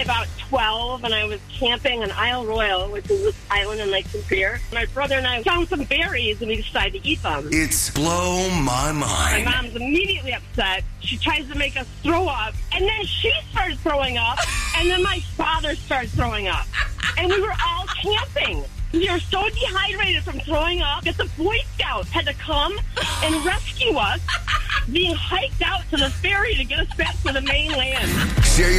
probably about 12, and I was camping on Isle Royale, which is this island in Lake Superior. My brother and I found some berries, and we decided to eat them. It's Blow My Mind. My mom's immediately upset. She tries to make us throw up, and then she starts throwing up, and then my father starts throwing up. And we were all camping. We were so dehydrated from throwing up that the Boy Scouts had to come and rescue us, being hiked out to the ferry to get us back to the mainland. Share your